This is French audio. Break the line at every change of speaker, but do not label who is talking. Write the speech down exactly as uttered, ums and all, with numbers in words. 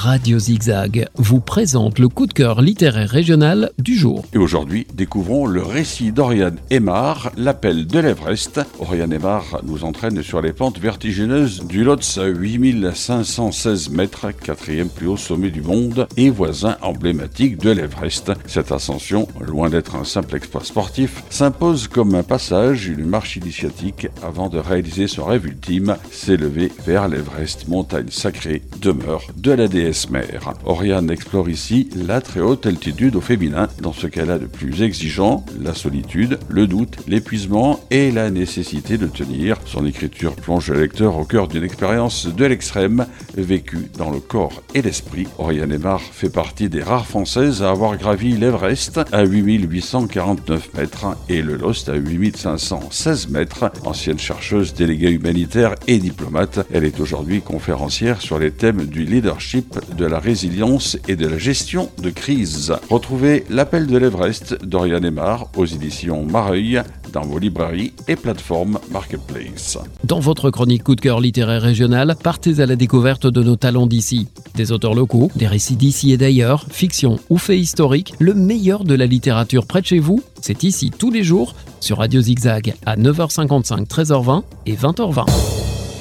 Radio Zigzag vous présente le coup de cœur littéraire régional du jour.
Et aujourd'hui, découvrons le récit d'Oriane Aymar, L'appel de l'Everest. Oriane Aymar nous entraîne sur les pentes vertigineuses du Lhotse à huit mille cinq cent seize mètres, quatrième plus haut sommet du monde et voisin emblématique de l'Everest. Cette ascension, loin d'être un simple exploit sportif, s'impose comme un passage, une marche initiatique avant de réaliser son rêve ultime, s'élever vers l'Everest, montagne sacrée, demeure de la déesse mère. Oriane explore ici la très haute altitude au féminin, dans ce qu'elle a de plus exigeant, la solitude, le doute, l'épuisement et la nécessité de tenir. Son écriture plonge le lecteur au cœur d'une expérience de l'extrême, vécue dans le corps et l'esprit. Oriane Aymar fait partie des rares Françaises à avoir gravi l'Everest à huit mille huit cent quarante-neuf mètres et le Lhotse à huit mille cinq cent seize mètres. Ancienne chercheuse, déléguée humanitaire et diplomate, elle est aujourd'hui conférencière sur les thèmes du leadership, de la résilience et de la gestion de crise. Retrouvez L'appel de l'Everest d'Oriane Aymar aux éditions Mareuil dans vos librairies et plateformes Marketplace.
Dans votre chronique coup de cœur littéraire régional, partez à la découverte de nos talents d'ici. Des auteurs locaux, des récits d'ici et d'ailleurs, fiction ou faits historiques, le meilleur de la littérature près de chez vous, c'est ici tous les jours sur Radio Zigzag à neuf heures cinquante-cinq, treize heures vingt et vingt heures vingt.